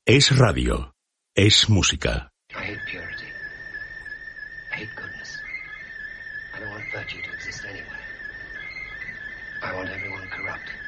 Es radio. Es música. I hate purity. I hate goodness. I don't want virtue to exist anywhere. I want everyone corrupt.